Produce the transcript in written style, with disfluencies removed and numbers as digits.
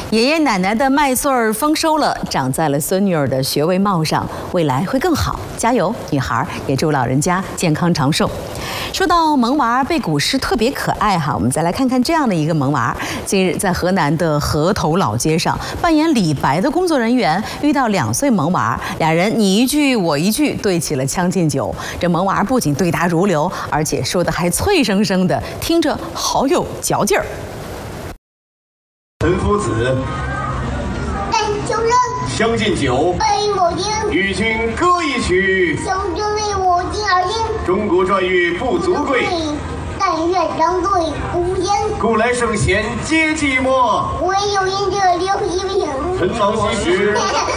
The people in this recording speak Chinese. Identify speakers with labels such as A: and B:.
A: 爷爷奶奶的麦穗儿丰收了，长在了孙女儿的学位帽上，未来会更好，加油！女孩也祝老人家健康长寿。说到萌娃背古诗特别可爱哈，我们再来看看这样的一个萌娃。近日在河南的河头老街上，扮演李白的工作人员遇到2岁萌娃，俩人你一句我一句，对起了《将进酒》。这萌娃不仅对答如流，而且说的还脆生生的，听着好有嚼劲儿。
B: 陈夫子，
C: 但求生，
B: 将进酒，
C: 悲莫听。
B: 与君歌一曲，
C: 兄弟为我今而听。
B: 钟鼓馔乐不足贵，
C: 但愿长醉无言。
B: 古来圣贤皆寂寞，
C: 唯有饮者留其名。
B: 陈王昔时。